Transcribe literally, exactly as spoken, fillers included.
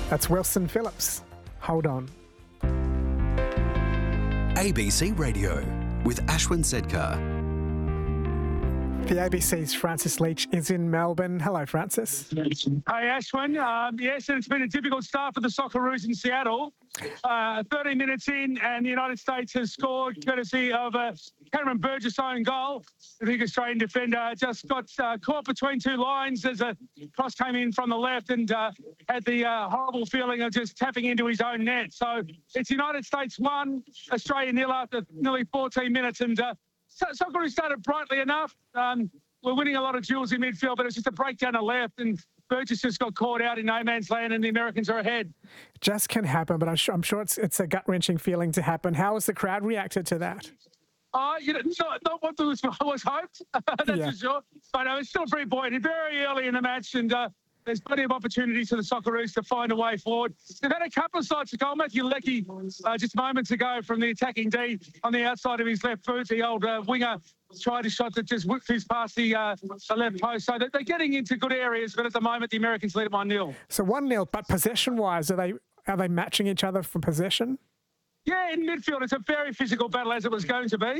That's Wilson Phillips. Hold on. A B C Radio with Ashwin Sedkar. The A B C's Francis Leach is in Melbourne. Hello, Francis. Hey, Ashwin. Um, yes, and it's been a difficult start for the Socceroos in Seattle. Uh, thirteen minutes in, and the United States has scored courtesy of a Cameron Burgess own goal. The big Australian defender just got uh, caught between two lines as a cross came in from the left and uh, had the uh, horrible feeling of just tapping into his own net. So it's United States one, Australia nil after nearly fourteen minutes. And uh, Socceroos started brightly enough. Um, we're winning a lot of duels in midfield, but it's just a breakdown to left, and Burgess just got caught out in no man's land, and the Americans are ahead. Just can happen, but I'm sure, I'm sure it's it's a gut-wrenching feeling to happen. How has the crowd reacted to that? Uh, you know, not, not what was, was hoped, that's Yeah. for sure. But uh, it's still very buoyant, very early in the match, and uh, there's plenty of opportunities for the Socceroos to find a way forward. They've had a couple of sides to goal. Matthew Leckie, uh, just moments ago from the attacking D on the outside of his left foot, the old uh, winger tried a shot that just whipped his past the, uh, the left post. So they're getting into good areas, but at the moment the Americans lead it one nil. So one nil, but possession-wise, are they are they matching each other for possession? Yeah, in midfield, it's a very physical battle, as it was going to be.